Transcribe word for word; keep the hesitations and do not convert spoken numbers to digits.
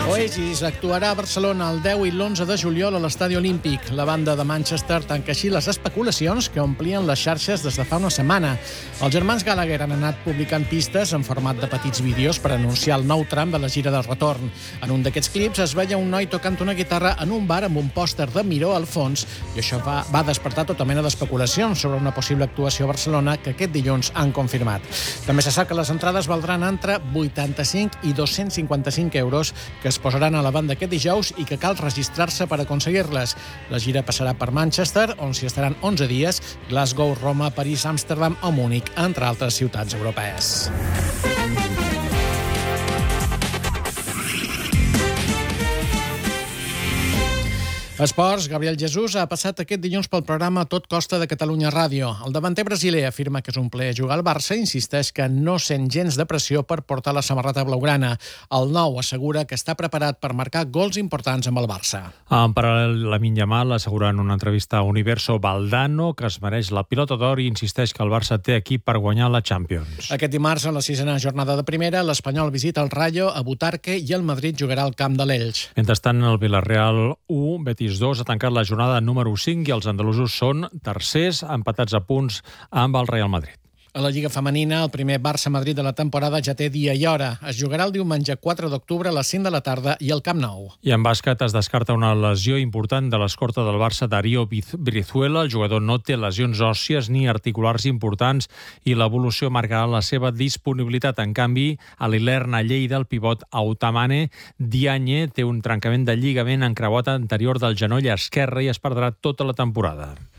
Oasis actuarà a Barcelona el deu i l'onze de juliol a l'Estadi Olímpic. La banda de Manchester tanca així les especulacions que omplien les xarxes des de fa una setmana. Els germans Gallagher han anat publicant pistes en format de petits vídeos per anunciar el nou tram de la gira del retorn. En un d'aquests clips es veia un noi tocant una guitarra en un bar amb un pòster de Miró al fons, i això va, va despertar tota mena d'especulacions sobre una possible actuació a Barcelona que aquest dilluns han confirmat. També se sap que les entrades valdran entre vuitanta-cinc i dos-cents cinquanta-cinc euros, que es posaran a la banda aquest dijous i que cal registrar-se per aconseguir-les. La gira passarà per Manchester, on s'hi estaran onze dies, Glasgow, Roma, París, Amsterdam o Múnich, entre altres ciutats europees. Esports, Gabriel Jesús ha passat aquest dilluns pel programa Tot Costa de Catalunya Ràdio. El davanter brasiler afirma que és un plaer jugar al Barça i insisteix que no sent gens de pressió per portar la samarreta blaugrana. El nou assegura que està preparat per marcar gols importants amb el Barça. En paral·lel, Lamine Yamal assegura en una entrevista a Universo Valdano que es mereix la pilota d'or i insisteix que el Barça té equip per guanyar la Champions. Aquest dimarts, a la sisena jornada de primera, l'Espanyol visita el Rayo a Butarque i el Madrid jugarà al camp de l'Elx. Mentrestant, el Villarreal u, Betis dos ha tancat la jornada número cinc i els andalusos són tercers, empatats a punts amb el Real Madrid. A la Lliga Femenina, el primer Barça-Madrid de la temporada ja té dia i hora. Es jugarà el diumenge quatre d'octubre a les cinc de la tarda i al Camp Nou. I en bàsquet es descarta una lesió important de l'escorta del Barça, Darío Brizuela. El jugador no té lesions òssies ni articulars importants i l'evolució marcarà la seva disponibilitat. En canvi, a l'Ilerna Lleida, el pivot Autamane Diagne té un trencament de lligament encreuat anterior del genoll esquerre i es perdrà tota la temporada.